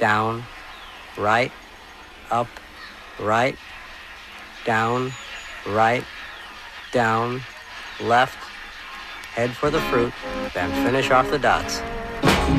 down, right, up, right, down, right, down, left, head for the fruit, then finish off the dots.